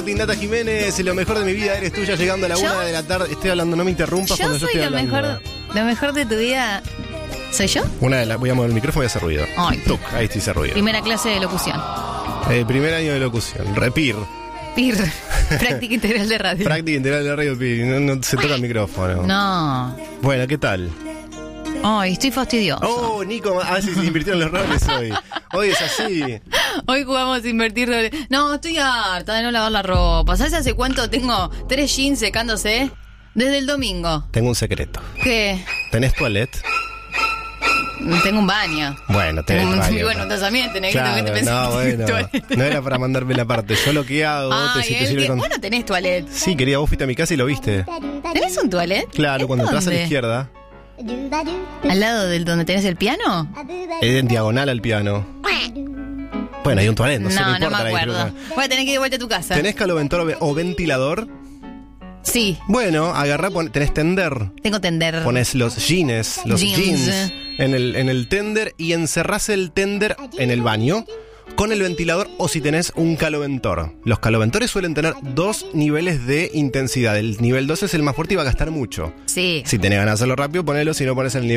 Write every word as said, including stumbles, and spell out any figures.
Martín, Nata Jiménez, lo mejor de mi vida eres tuya, llegando a la ¿Yo? una de la tarde. Estoy hablando, no me interrumpas Yo cuando yo soy estoy lo hablando. mejor, lo mejor de tu vida. ¿Soy yo? Una de las, voy a mover el micrófono y voy a hacer ruido. Ay. Tuc, ahí sí hice ruido. Primera clase de locución. Eh, primer año de locución, repir. P I R. Práctica integral de radio. Práctica integral de radio, Pi, no, no se toca el micrófono. No. Bueno, ¿qué tal? Ay, estoy fastidioso. Oh, Nico, ah, sí, se invirtieron los roles hoy. Hoy es así. Hoy jugamos a invertir roles. No, estoy harta de no lavar la ropa. ¿Sabes hace cuánto tengo tres jeans secándose? Desde el domingo. Tengo un secreto. ¿Qué? ¿Tenés toilet? Tengo un baño. Bueno, tenés Tengo un, baño. bueno, un casamiento, negrito, Claro, ¿qué te pensás? no, bueno, Toalete. no era para mandarme la parte. Yo lo que hago, te, Ay, si te el sirve que- con... vos no tenés toilet. Sí, quería, vos fuiste a mi casa y lo viste. ¿Tenés un toilet? Claro, ¿En cuando entras a la dónde? izquierda, ¿Al lado del donde tenés el piano? es en diagonal al piano. Bueno, hay un toilet, no, sé, no no, importa. me la acuerdo. disfruta. Voy a tener que ir de vuelta a tu casa. ¿Tenés caloventor o ve- o ventilador? Sí, Bueno, agarrá, pon- tenés tender. tengo tender. Pones los jeans, los Jeans. jeans en el, en el tender y encerrás el tender en el baño con el ventilador o si tenés un caloventor. Los caloventores suelen tener dos niveles de intensidad. El nivel dos es el más fuerte y va a gastar mucho. Sí. Si tenés ganas de hacerlo rápido, ponelo. Si no, pones el nivel